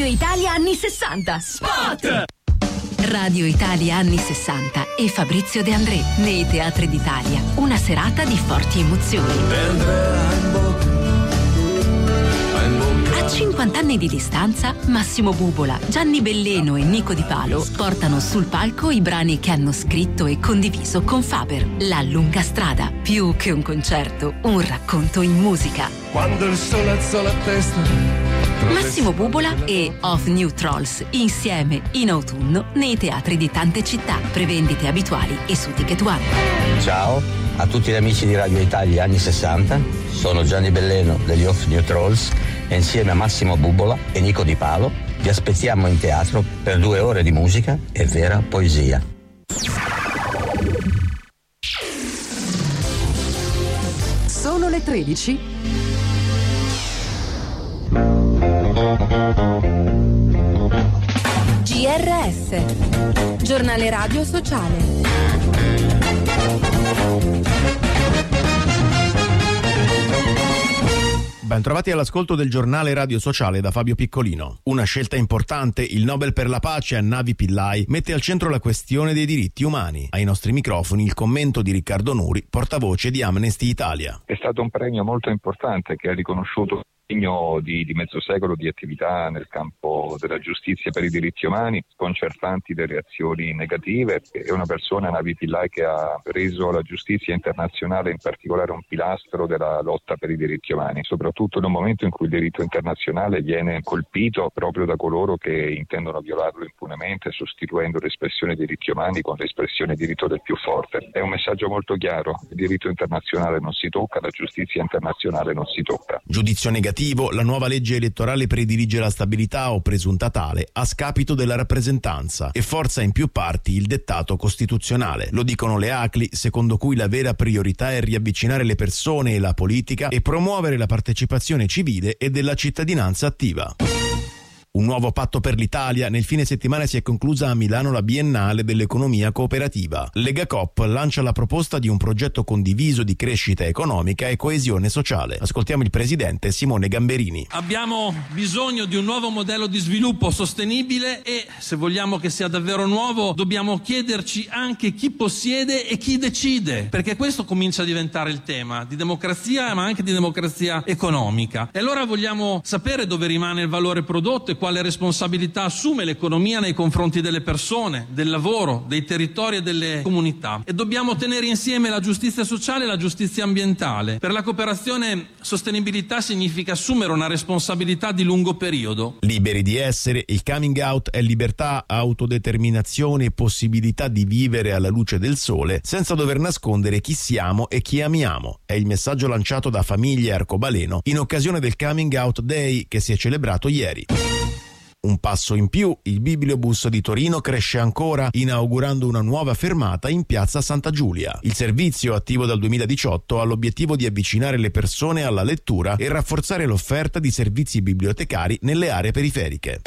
Italia anni 60. Spot! Radio Italia anni 60 e Fabrizio De André nei teatri d'Italia. Una serata di forti emozioni. A 50 anni di distanza, Massimo Bubola, Gianni Belleno e Nico Di Palo portano sul palco i brani che hanno scritto e condiviso con Faber. La lunga strada, più che un concerto, un racconto in musica. Quando il sole alzò la testa. Massimo Bubola e Of New Trolls insieme in autunno nei teatri di tante città. Prevendite abituali e su Ticket One. Ciao a tutti gli amici di Radio Italia anni 60, sono Gianni Belleno degli Of New Trolls e insieme a Massimo Bubola e Nico Di Palo vi aspettiamo in teatro per 2 ore di musica e vera poesia. Sono le 13. GRS, giornale radio sociale. Bentrovati all'ascolto del giornale radio sociale da Fabio Piccolino. Una scelta importante, il Nobel per la pace a Navi Pillai mette al centro la questione dei diritti umani. Ai nostri microfoni il commento di Riccardo Nuri, portavoce di Amnesty Italia. È stato un premio molto importante che ha riconosciuto di mezzo secolo di attività nel campo della giustizia per i diritti umani, sconcertanti delle reazioni negative. È una persona, Navi Pillai, che ha reso la giustizia internazionale in particolare un pilastro della lotta per i diritti umani, soprattutto in un momento in cui il diritto internazionale viene colpito proprio da coloro che intendono violarlo impunemente, sostituendo l'espressione diritti umani con l'espressione diritto del più forte. È un messaggio molto chiaro: il diritto internazionale non si tocca, la giustizia internazionale non si tocca. Giudizio negativo, la nuova legge elettorale predilige la stabilità o presunta tale a scapito della rappresentanza e forza in più parti il dettato costituzionale. Lo dicono le ACLI, secondo cui la vera priorità è riavvicinare le persone e la politica e promuovere la partecipazione civile e della cittadinanza attiva. Un nuovo patto per l'Italia. Nel fine settimana si è conclusa a Milano la Biennale dell'economia cooperativa. Legacoop lancia la proposta di un progetto condiviso di crescita economica e coesione sociale. Ascoltiamo il presidente Simone Gamberini. Abbiamo bisogno di un nuovo modello di sviluppo sostenibile e, se vogliamo che sia davvero nuovo, dobbiamo chiederci anche chi possiede e chi decide, perché questo comincia a diventare il tema di democrazia, ma anche di democrazia economica. E allora vogliamo sapere dove rimane il valore prodotto e quale responsabilità assume l'economia nei confronti delle persone, del lavoro, dei territori e delle comunità. E dobbiamo tenere insieme la giustizia sociale e la giustizia ambientale. Per la cooperazione, sostenibilità significa assumere una responsabilità di lungo periodo. Liberi di essere, il coming out è libertà, autodeterminazione e possibilità di vivere alla luce del sole senza dover nascondere chi siamo e chi amiamo. È il messaggio lanciato da Famiglie Arcobaleno in occasione del Coming Out Day che si è celebrato ieri. Un passo in più, il Bibliobus di Torino cresce ancora, inaugurando una nuova fermata in piazza Santa Giulia. Il servizio, attivo dal 2018, ha l'obiettivo di avvicinare le persone alla lettura e rafforzare l'offerta di servizi bibliotecari nelle aree periferiche.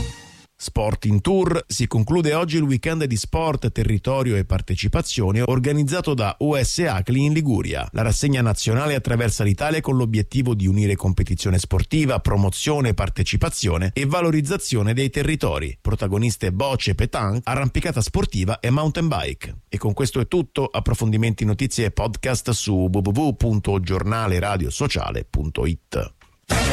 Sport in Tour. Si conclude oggi il weekend di sport, territorio e partecipazione organizzato da US ACLI in Liguria. La rassegna nazionale attraversa l'Italia con l'obiettivo di unire competizione sportiva, promozione, partecipazione e valorizzazione dei territori. Protagoniste bocce, pétanque, arrampicata sportiva e mountain bike. E con questo è tutto. Approfondimenti, notizie e podcast su www.giornaleradiosociale.it.